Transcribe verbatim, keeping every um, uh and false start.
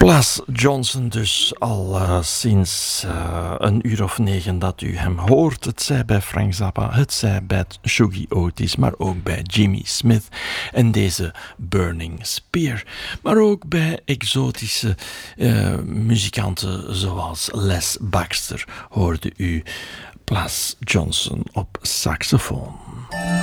Plas Johnson dus al uh, sinds uh, een uur of negen dat u hem hoort. Het zij bij Frank Zappa, het zij bij Shuggy Otis, maar ook bij Jimmy Smith en deze Burning Spear. Maar ook bij exotische uh, muzikanten zoals Les Baxter hoorde u Plas Johnson op saxofoon.